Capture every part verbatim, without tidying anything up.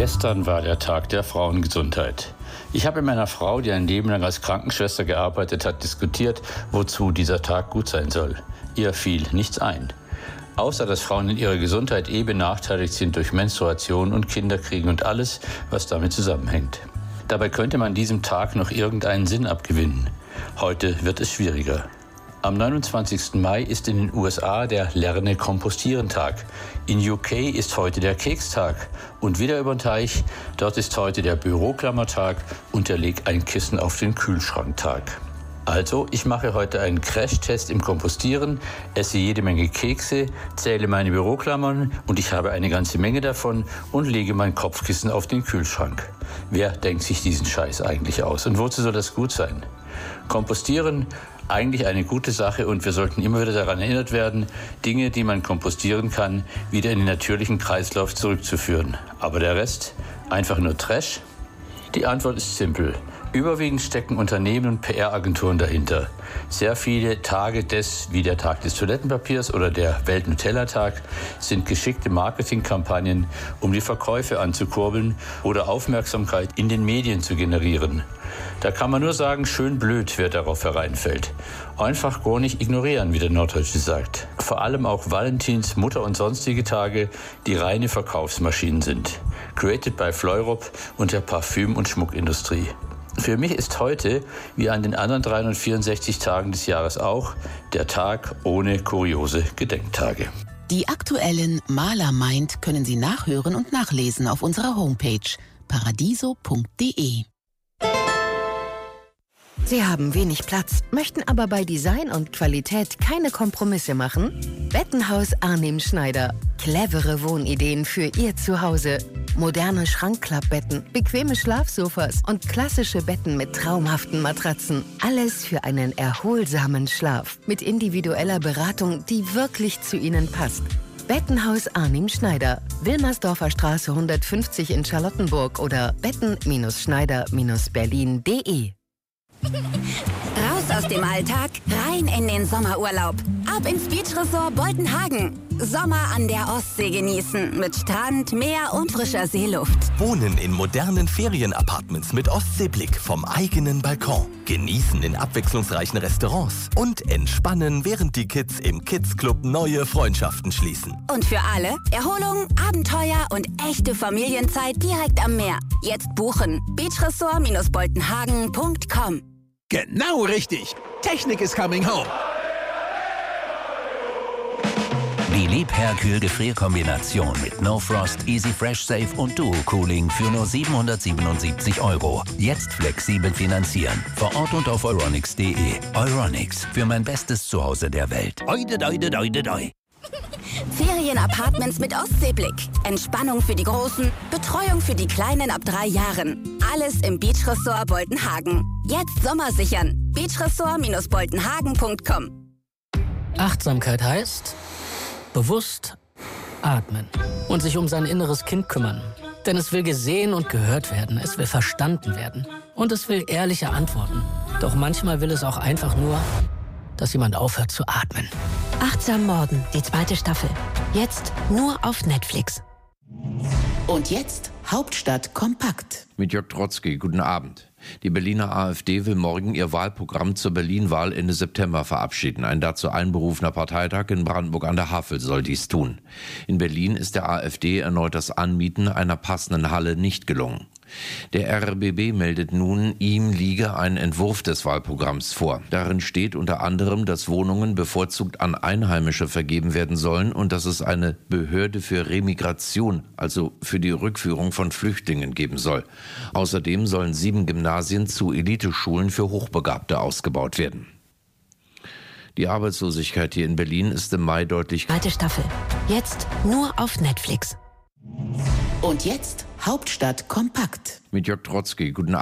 Gestern war der Tag der Frauengesundheit. Ich habe mit meiner Frau, die ein Leben lang als Krankenschwester gearbeitet hat, diskutiert, wozu dieser Tag gut sein soll. Ihr fiel nichts ein. Außer dass Frauen in ihrer Gesundheit eh benachteiligt sind durch Menstruation und Kinderkriegen und alles, was damit zusammenhängt. Dabei könnte man diesem Tag noch irgendeinen Sinn abgewinnen. Heute wird es schwieriger. Am neunundzwanzigsten Mai ist in den U S A der Lerne-Kompostieren-Tag. In U K ist heute der Kekstag. Und wieder über den Teich, dort ist heute der Büroklammertag und der Leg ein Kissen auf den Kühlschrank-Tag. Also, ich mache heute einen Crashtest im Kompostieren, esse jede Menge Kekse, zähle meine Büroklammern und ich habe eine ganze Menge davon und lege mein Kopfkissen auf den Kühlschrank. Wer denkt sich diesen Scheiß eigentlich aus und wozu soll das gut sein? Kompostieren, eigentlich eine gute Sache und wir sollten immer wieder daran erinnert werden, Dinge, die man kompostieren kann, wieder in den natürlichen Kreislauf zurückzuführen. Aber der Rest? Einfach nur Trash? Die Antwort ist simpel. Überwiegend stecken Unternehmen und P R-Agenturen dahinter. Sehr viele Tage des, wie der Tag des Toilettenpapiers oder der Welt-Nutella-Tag, sind geschickte Marketingkampagnen, um die Verkäufe anzukurbeln oder Aufmerksamkeit in den Medien zu generieren. Da kann man nur sagen, schön blöd, wer darauf hereinfällt. Einfach gar nicht ignorieren, wie der Norddeutsche sagt. Vor allem auch Valentins, Mutter- und sonstige Tage, die reine Verkaufsmaschinen sind. Created by Fleurop und der Parfüm- und Schmuckindustrie. Für mich ist heute, wie an den anderen dreihundertvierundsechzig Tagen des Jahres auch, der Tag ohne kuriose Gedenktage. Die aktuellen Maler meint können Sie nachhören und nachlesen auf unserer Homepage paradiso punkt de. Sie haben wenig Platz, möchten aber bei Design und Qualität keine Kompromisse machen? Bettenhaus Arnim Schneider. Clevere Wohnideen für Ihr Zuhause. Moderne Schrankklappbetten, bequeme Schlafsofas und klassische Betten mit traumhaften Matratzen. Alles für einen erholsamen Schlaf. Mit individueller Beratung, die wirklich zu Ihnen passt. Bettenhaus Arnim Schneider. Wilmersdorfer Straße hundertfünfzig in Charlottenburg oder betten Schneider Berlin punkt de. Raus aus dem Alltag, rein in den Sommerurlaub. Ab ins Beachresort Boltenhagen. Sommer an der Ostsee genießen. Mit Strand, Meer und frischer Seeluft. Wohnen in modernen Ferienapartments mit Ostseeblick vom eigenen Balkon. Genießen in abwechslungsreichen Restaurants. Und entspannen, während die Kids im Kids Club neue Freundschaften schließen. Und für alle Erholung, Abenteuer und echte Familienzeit direkt am Meer. Jetzt buchen. beachresort boltenhagen punkt com. Genau richtig. Technik is coming home. Die Liebherr-Kühl-Gefrier-Kombination mit No Frost, Easy Fresh Safe und Duo Cooling für nur siebenhundertsiebenundsiebzig Euro. Jetzt flexibel finanzieren. Vor Ort und auf euronics punkt de. Euronics, für mein bestes Zuhause der Welt. Oide, oide, oide, oide. Ferienapartments mit Ostseeblick. Entspannung für die Großen, Betreuung für die Kleinen ab drei Jahren. Alles im Beachresort Boltenhagen. Jetzt Sommer sichern. beachresort boltenhagen punkt com. Achtsamkeit heißt bewusst atmen und sich um sein inneres Kind kümmern. Denn es will gesehen und gehört werden, es will verstanden werden und es will ehrliche Antworten. Doch manchmal will es auch einfach nur, dass jemand aufhört zu atmen. Achtsam Morden, die zweite Staffel. Jetzt nur auf Netflix. Und jetzt Hauptstadt kompakt. Mit Jörg Trotzki, guten Abend. Die Berliner AfD will morgen ihr Wahlprogramm zur Berlin-Wahl Ende September verabschieden. Ein dazu einberufener Parteitag in Brandenburg an der Havel soll dies tun. In Berlin ist der AfD erneut das Anmieten einer passenden Halle nicht gelungen. Der R B B meldet nun, ihm liege ein Entwurf des Wahlprogramms vor. Darin steht unter anderem, dass Wohnungen bevorzugt an Einheimische vergeben werden sollen und dass es eine Behörde für Remigration, also für die Rückführung von Flüchtlingen, geben soll. Außerdem sollen sieben Gymnasien zu Eliteschulen für Hochbegabte ausgebaut werden. Die Arbeitslosigkeit hier in Berlin ist im Mai deutlich... Zweite Staffel. Jetzt nur auf Netflix. Und jetzt Hauptstadt kompakt. Mit Jörg Trotzki, guten Abend.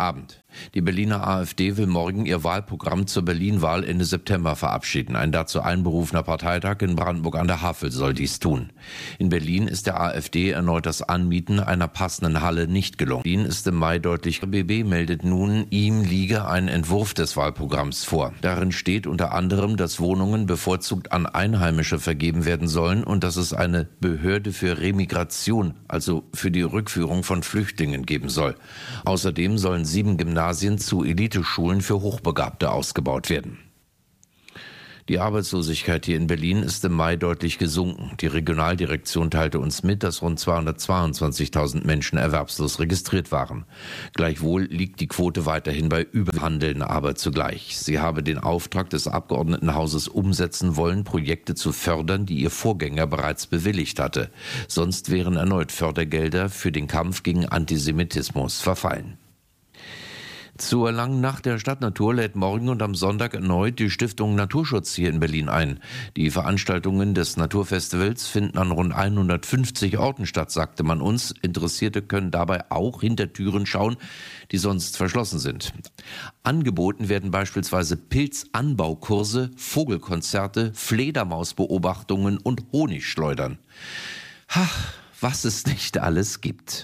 Die Berliner AfD will morgen ihr Wahlprogramm zur Berlin-Wahl Ende September verabschieden. Ein dazu einberufener Parteitag in Brandenburg an der Havel soll dies tun. In Berlin ist der AfD erneut das Anmieten einer passenden Halle nicht gelungen. Berlin ist im Mai deutlich. B B meldet nun, ihm liege ein Entwurf des Wahlprogramms vor. Darin steht unter anderem, dass Wohnungen bevorzugt an Einheimische vergeben werden sollen und dass es eine Behörde für Remigration, also für die Rückführung von Flüchtlingen, geben soll. Außerdem sollen sieben Gymnasien zu Eliteschulen für Hochbegabte ausgebaut werden. Die Arbeitslosigkeit hier in Berlin ist im Mai deutlich gesunken. Die Regionaldirektion teilte uns mit, dass rund zweihundertzweiundzwanzigtausend Menschen erwerbslos registriert waren. Gleichwohl liegt die Quote weiterhin bei Überhandeln, aber zugleich. Sie habe den Auftrag des Abgeordnetenhauses umsetzen wollen, Projekte zu fördern, die ihr Vorgänger bereits bewilligt hatte. Sonst wären erneut Fördergelder für den Kampf gegen Antisemitismus verfallen. Zur langen Nacht der Stadtnatur lädt morgen und am Sonntag erneut die Stiftung Naturschutz hier in Berlin ein. Die Veranstaltungen des Naturfestivals finden an rund hundertfünfzig Orten statt, sagte man uns. Interessierte können dabei auch hinter Türen schauen, die sonst verschlossen sind. Angeboten werden beispielsweise Pilzanbaukurse, Vogelkonzerte, Fledermausbeobachtungen und Honigschleudern. Ach, was es nicht alles gibt.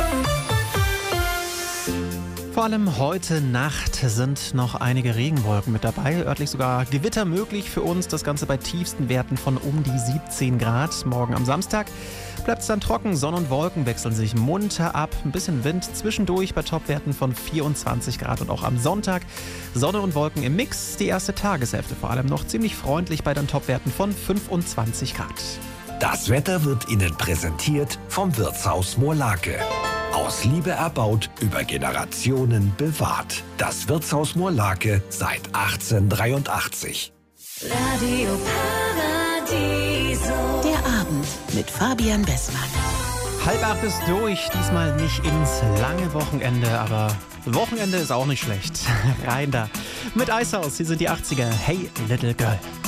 Vor allem heute Nacht sind noch einige Regenwolken mit dabei, örtlich sogar Gewitter möglich für uns, das Ganze bei tiefsten Werten von um die siebzehn Grad. Morgen am Samstag bleibt es dann trocken, Sonne und Wolken wechseln sich munter ab, ein bisschen Wind zwischendurch bei Topwerten von vierundzwanzig Grad und auch am Sonntag Sonne und Wolken im Mix, die erste Tageshälfte vor allem noch ziemlich freundlich bei dann Topwerten von fünfundzwanzig Grad. Das Wetter wird Ihnen präsentiert vom Wirtshaus Moorlake. Aus Liebe erbaut, über Generationen bewahrt. Das Wirtshaus Moorlake seit achtzehnhundertdreiundachtzig. Radio Paradiso. Der Abend mit Fabian Bessmann. Halb acht ist durch, diesmal nicht ins lange Wochenende, aber Wochenende ist auch nicht schlecht. Rein da. Mit Eishaus, hier sind die achtziger. Hey, Little Girl.